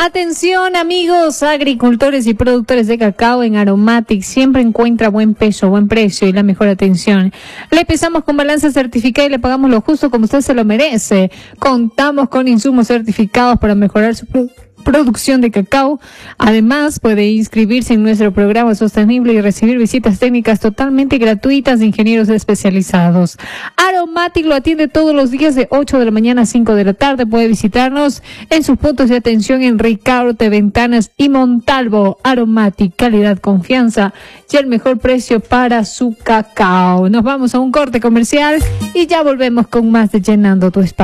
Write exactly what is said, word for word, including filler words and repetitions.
Atención amigos agricultores y productores de cacao, en Aromatic siempre encuentra buen peso, buen precio y la mejor atención. Le pesamos con balanza certificada y le pagamos lo justo como usted se lo merece. Contamos con insumos certificados para mejorar su producto. Producción de cacao. Además, puede inscribirse en nuestro programa sostenible y recibir visitas técnicas totalmente gratuitas de ingenieros especializados. Aromatic lo atiende todos los días de ocho de la mañana a cinco de la tarde. Puede visitarnos en sus puntos de atención en Ricaurte, Ventanas y Montalvo. Aromatic, calidad, confianza y el mejor precio para su cacao. Nos vamos a un corte comercial y ya volvemos con más de Llenando tu Espacio.